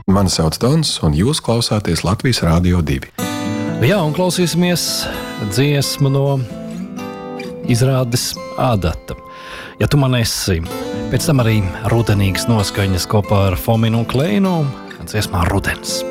Mani sauc Dons, un jūs klausāties Latvijas Rādio 2. Jā, un klausīsimies dziesmu no izrādes Ādata. Ja tu man esi, pēc tam arī rudenīgas noskaņas kopā ar Fominu un Kleinu, dziesmā Rudens.